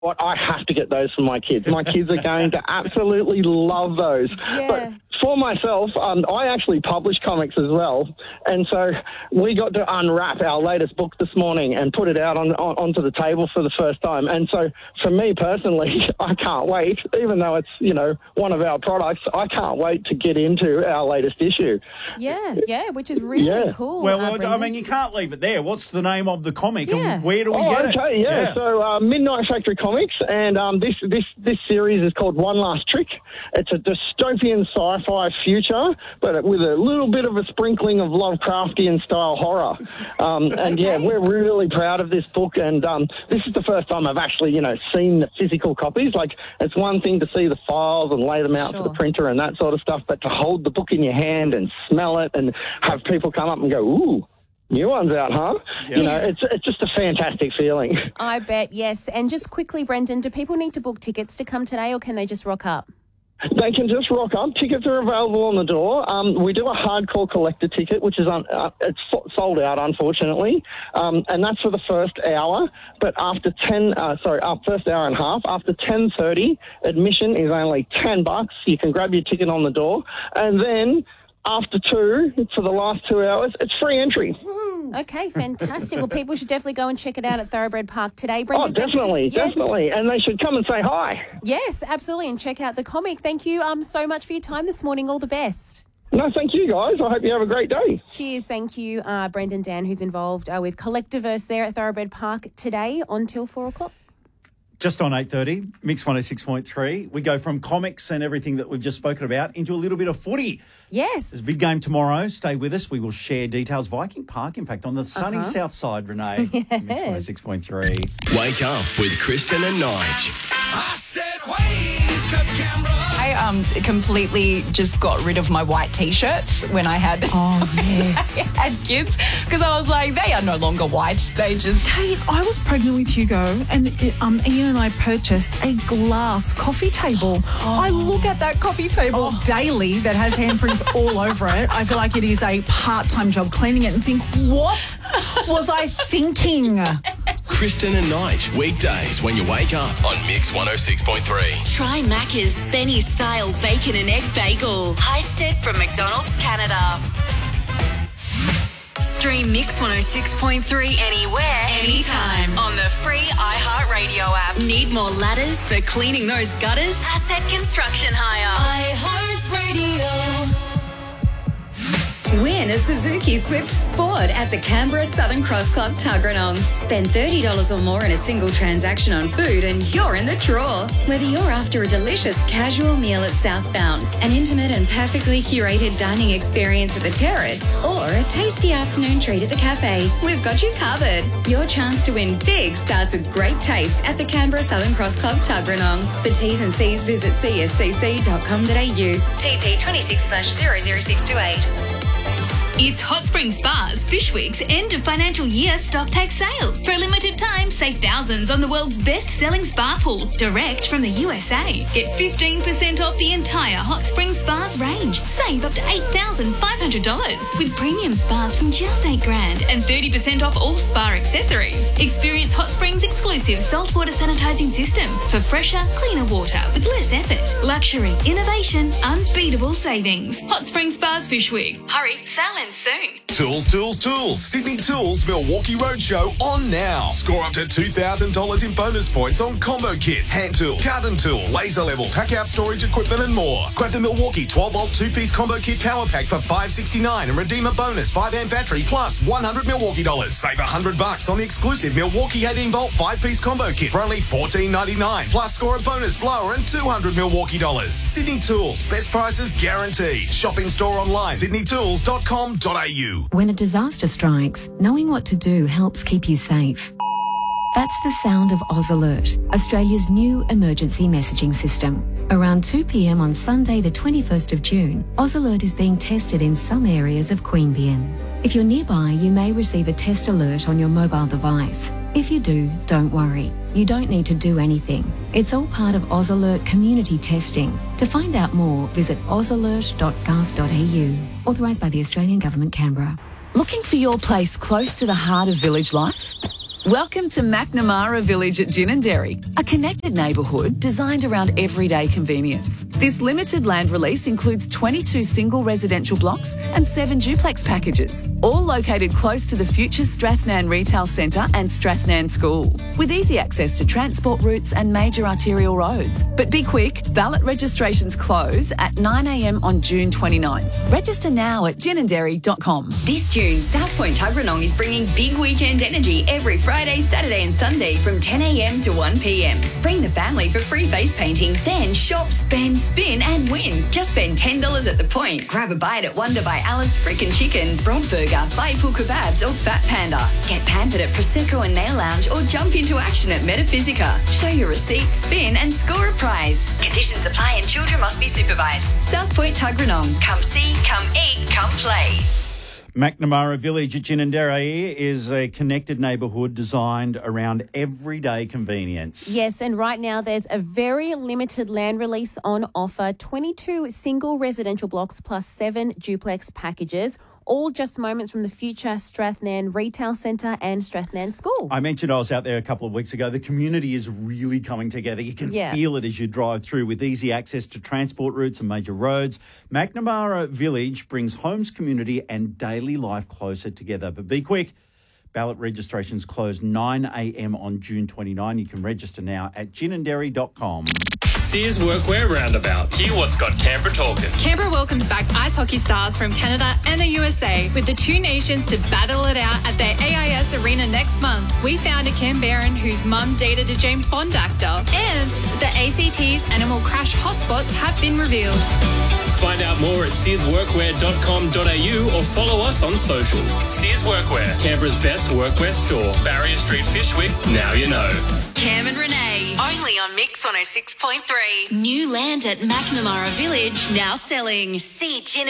what, I have to get those for my kids. My kids are going to absolutely love those. Yeah. But for myself, I actually publish comics as well. And so we got to unwrap our latest book this morning and put it out onto the table for the first time. And so for me personally, I can't wait, even though it's, one of our products, I can't wait to get into our latest issue. Yeah, which is really cool. Well, you can't leave it there. What's the name of the comic and where do we get it? Okay, yeah. So Midnight Factory Comics, and this series is called One Last Trick. It's a dystopian sci-fi future, but with a little bit of a sprinkling of Lovecraftian style horror. We're really proud of this book, and this is the first time I've actually, seen the physical copies. Like, it's one thing to see the files and lay them out for the printer and that sort of stuff, but to hold the book in your hand and smell it and have people come up and go, ooh, new one's out, huh? Yeah. It's just a fantastic feeling. I bet, yes. And just quickly, Brendan, do people need to book tickets to come today, or can they just rock up? They can just rock up. Tickets are available on the door. We do a hardcore collector ticket, which is it's sold out, unfortunately, and that's for the first hour. But after first hour and a half, after 10:30, admission is only $10. You can grab your ticket on the door, and then after 2, for the last 2 hours, it's free entry. Okay, fantastic. Well, people should definitely go and check it out at Thoroughbred Park today. Brendan, definitely. And they should come and say hi. Yes, absolutely, and check out the comic. Thank you so much for your time this morning. All the best. No, thank you, guys. I hope you have a great day. Cheers. Thank you, Brendan Dan, who's involved with Collectiverse there at Thoroughbred Park today until 4 o'clock. Just on 8:30, Mix 106.3. We go from comics and everything that we've just spoken about into a little bit of footy. Yes. There's a big game tomorrow. Stay with us. We will share details. Viking Park, in fact, on the sunny south side, Renee. Yes. Mix 106.3. Wake up with Kristen and Nige. I said wake up, Canberra. I completely just got rid of my white T-shirts when I had, had kids, because I was like, they are no longer white. They just... Hey, I was pregnant with Hugo, and Ian and I purchased a glass coffee table. I look at that coffee table daily that has handprints all over it. I feel like it is a part-time job cleaning it and think, what was I thinking? Kristen and Nige, weekdays when you wake up on Mix 106.3. Try Macca's Benny-style bacon and egg bagel. Heisted from McDonald's, Canada. Stream Mix 106.3 anywhere, anytime on the free iHeartRadio app. Need more ladders for cleaning those gutters? Asset Construction Hire. iHeartRadio. Win a Suzuki Swift Sport at the Canberra Southern Cross Club Tuggeranong. Spend $30 or more in a single transaction on food and you're in the draw. Whether you're after a delicious casual meal at Southbound, an intimate and perfectly curated dining experience at the Terrace, or a tasty afternoon treat at the cafe, we've got you covered. Your chance to win big starts with great taste at the Canberra Southern Cross Club Tuggeranong. For T's and C's, visit cscc.com.au. TP 26/00628. It's Hot Springs Spas Fish Week's end of financial year stock take sale. For a limited time, save thousands on the world's best-selling spa pool, direct from the USA. Get 15% off the entire Hot Springs Spas range. Save up to $8,500 with premium spas from just $8,000 and 30% off all spa accessories. Experience Hot Springs' exclusive saltwater sanitizing system for fresher, cleaner water with less effort. Luxury, innovation, unbeatable savings. Hot Springs Spas Fish Week. Hurry, sale ends soon. Tools. Sydney Tools Milwaukee Roadshow on now. Score up to $2,000 in bonus points on combo kits, hand tools, garden tools, laser levels, pack out storage equipment and more. Grab the Milwaukee 12-volt 2-piece combo kit power pack for $569 and redeem a bonus 5-amp battery plus $100 Milwaukee dollars. Save $100 on the exclusive Milwaukee 18-volt 5-piece combo kit for only $14.99. Plus score a bonus blower and $200 Milwaukee dollars. Sydney Tools, best prices guaranteed. Shop in store online, sydneytools.com.au. When a disaster strikes, knowing what to do helps keep you safe. That's the sound of Oz Alert, Australia's new emergency messaging system. Around 2 p.m. on Sunday the 21st of June, Oz Alert is being tested in some areas of Queanbeyan. If you're nearby, you may receive a test alert on your mobile device. If you do, don't worry. You don't need to do anything. It's all part of Oz Alert community testing. To find out more, visit ozalert.gov.au. Authorised by the Australian Government, Canberra. Looking for your place close to the heart of village life? Welcome to McNamara Village at Ginninderry, a connected neighbourhood designed around everyday convenience. This limited land release includes 22 single residential blocks and 7 duplex packages, all located close to the future Strathnan Retail Centre and Strathnan School, with easy access to transport routes and major arterial roads. But be quick, ballot registrations close at 9 a.m. on June 29. Register now at ginninderry.com. This June, South Point Tuggeranong is bringing big weekend energy every Friday, Saturday and Sunday from 10 a.m. to 1 p.m. Bring the family for free face painting, then shop, spend, spin and win. Just spend $10 at the point. Grab a bite at Wonder by Alice Frickin' Chicken, Broad Burger, Baipu Kebabs or Fat Panda. Get pampered at Prosecco and Nail Lounge or jump into action at Metaphysica. Show your receipt, spin and score a prize. Conditions apply and children must be supervised. South Point Tuggeranong. Come see, come eat, come play. McNamara Village at Ginninderry is a connected neighbourhood designed around everyday convenience. Yes, and right now there's a very limited land release on offer. 22 single residential blocks plus 7 duplex packages, all just moments from the future Strathnan Retail Centre and Strathnan School. I mentioned I was out there a couple of weeks ago. The community is really coming together. You can feel it as you drive through with easy access to transport routes and major roads. McNamara Village brings homes, community and daily life closer together. But be quick. Ballot registrations close 9 a.m. on June 29. You can register now at ginninderry.com. Sears Workwear Roundabout. Hear what's got Canberra talking. Canberra welcomes back ice hockey stars from Canada and the USA with the two nations to battle it out at their AIS Arena next month. We found a Canberran whose mum dated a James Bond actor, and the ACT's animal crash hotspots have been revealed. Find out more at searsworkwear.com.au or follow us on socials. Sears Workwear, Canberra's best workwear store. Barrier Street, Fishwick, now you know. Cam and Renee, only on Mix 106.3. New land at McNamara Village, now selling. See Gin